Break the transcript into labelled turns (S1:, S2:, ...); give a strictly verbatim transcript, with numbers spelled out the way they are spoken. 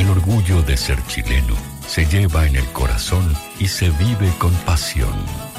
S1: El orgullo de ser chileno se lleva en el corazón y se vive con pasión.